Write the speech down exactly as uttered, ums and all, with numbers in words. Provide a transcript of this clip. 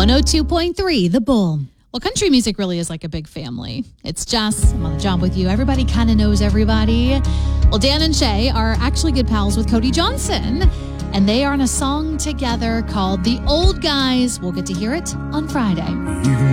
one oh two point three The Bull. Well, country music really is like a big family. It's Jess. I'm on the job with you. Everybody kind of knows everybody. Well, Dan and Shay are actually good pals with Cody Johnson, and they are on a song together called The Old Guys. We'll get to hear it on Friday.